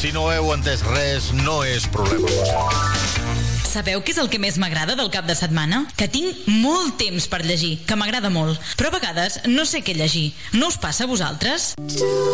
Si no heu entès res, no és problema vostre. Sabeu què és el que més m'agrada del cap de setmana? Que tinc molt temps per llegir, que m'agrada molt. Però a vegades no sé què llegir. No us passa a vosaltres?